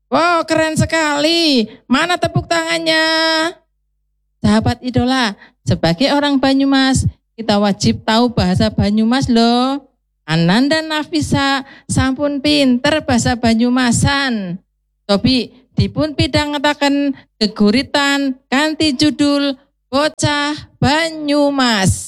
Wow, keren sekali. Mana tepuk tangannya? Sahabat idola, sebagai orang Banyumas, kita wajib tahu bahasa Banyumas loh. Ananda Nafisa sampun pinter bahasa Banyumasan. Tobi dipun pidang ngetaken geguritan kanthi judul Bocah Banyumas.